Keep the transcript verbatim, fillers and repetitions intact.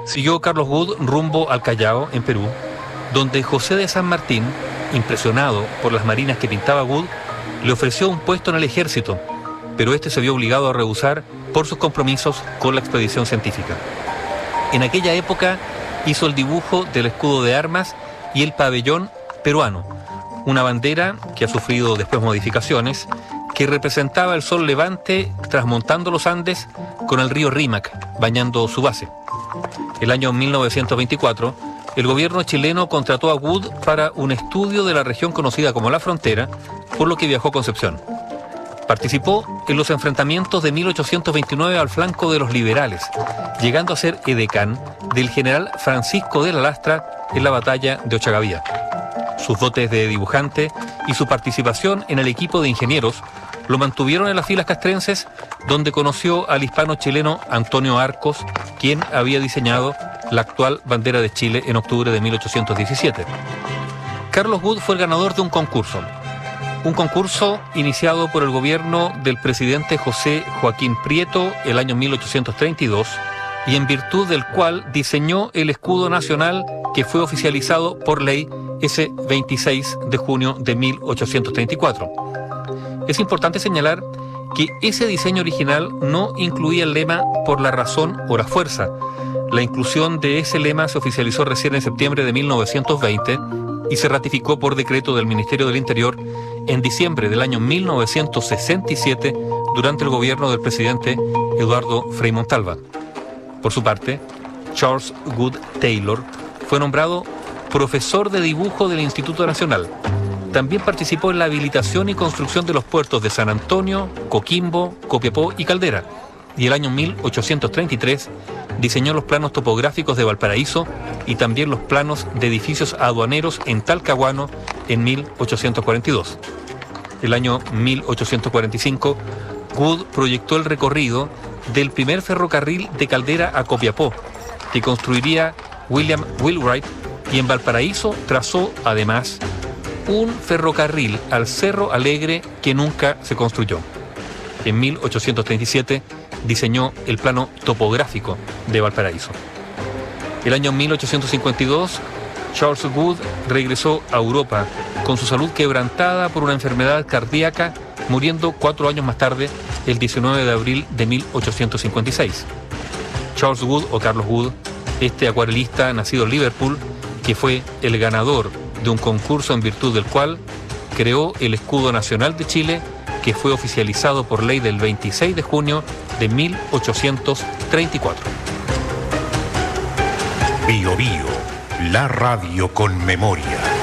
Siguió Carlos Wood rumbo al Callao, en Perú, donde José de San Martín, impresionado por las marinas que pintaba Wood, le ofreció un puesto en el ejército, pero este se vio obligado a rehusar por sus compromisos con la expedición científica. En aquella época hizo el dibujo del escudo de armas y el pabellón peruano, una bandera que ha sufrido después modificaciones, que representaba el sol levante trasmontando los Andes con el río Rímac bañando su base. El año mil novecientos veinticuatro, el gobierno chileno contrató a Wood para un estudio de la región conocida como La Frontera, por lo que viajó a Concepción. Participó en los enfrentamientos de mil ochocientos veintinueve al flanco de los liberales, llegando a ser edecán del general Francisco de la Lastra en la batalla de Ochagavía. Sus dotes de dibujante y su participación en el equipo de ingenieros lo mantuvieron en las filas castrenses, donde conoció al hispano-chileno Antonio Arcos, quien había diseñado la actual bandera de Chile en octubre de mil ochocientos diecisiete. Carlos Wood fue el ganador de un concurso, un concurso iniciado por el gobierno del presidente José Joaquín Prieto el año mil ochocientos treinta y dos, y en virtud del cual diseñó el escudo nacional que fue oficializado por ley ese veintiséis de junio de mil ochocientos treinta y cuatro. Es importante señalar que ese diseño original no incluía el lema "por la razón o la fuerza". La inclusión de ese lema se oficializó recién en septiembre de mil novecientos veinte y se ratificó por decreto del Ministerio del Interior en diciembre del año mil novecientos sesenta y siete durante el gobierno del presidente Eduardo Frei Montalva. Por su parte, Charles Wood Taylor fue nombrado profesor de dibujo del Instituto Nacional. También participó en la habilitación y construcción de los puertos de San Antonio, Coquimbo, Copiapó y Caldera, y el año mil ochocientos treinta y tres diseñó los planos topográficos de Valparaíso y también los planos de edificios aduaneros en Talcahuano en mil ochocientos cuarenta y dos. El año mil ochocientos cuarenta y cinco, Wood proyectó el recorrido del primer ferrocarril de Caldera a Copiapó, que construiría William Wheelwright, y en Valparaíso trazó, además, un ferrocarril al Cerro Alegre que nunca se construyó. En mil ochocientos treinta y siete diseñó el plano topográfico de Valparaíso. El año mil ochocientos cincuenta y dos, Charles Wood regresó a Europa con su salud quebrantada por una enfermedad cardíaca, muriendo cuatro años más tarde, el diecinueve de abril de mil ochocientos cincuenta y seis. Charles Wood, o Carlos Wood, este acuarelista nacido en Liverpool, que fue el ganador de un concurso en virtud del cual creó el escudo nacional de Chile, que fue oficializado por ley del veintiséis de junio de mil ochocientos treinta y cuatro. Bio Bio, la radio con memoria.